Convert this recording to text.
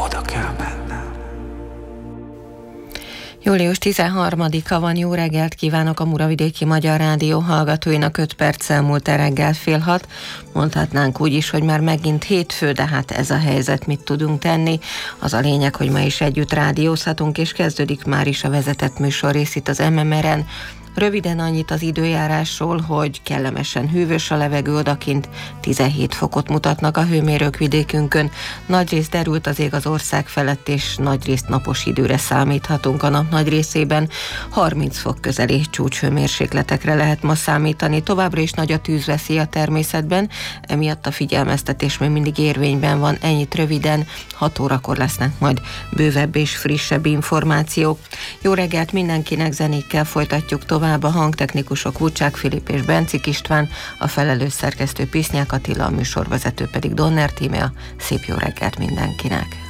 oda kell mennem. Július 13-a van, jó reggelt kívánok a Muravidéki Magyar Rádió hallgatóinak. 5 perccel múlt reggel 5:30. Mondhatnánk úgy is, hogy már megint hétfő, de hát ez a helyzet, mit tudunk tenni. Az a lényeg, hogy ma is együtt rádiózhatunk, és kezdődik már is a vezetett műsorrész itt az MMR-en. Röviden annyit az időjárásról, hogy kellemesen hűvös a levegő odakint, 17 fokot mutatnak a hőmérők vidékünkön. Nagyrészt derült az ég az ország felett, és nagyrészt napos időre számíthatunk a nap nagy részében. 30 fok közeli csúcshőmérsékletekre lehet ma számítani. Továbbra is nagy a tűzveszély a természetben, emiatt a figyelmeztetés még mindig érvényben van. Ennyit röviden, 6 órakor lesznek majd bővebb és frissebb információk. Jó reggelt mindenkinek, zenékkel folytatjuk tovább. A hangtechnikusok Vucsák Filip és Bencik István, a felelős szerkesztő Pisznyák Attila, a műsorvezető pedig Donner Tímea. Szép jó reggelt mindenkinek!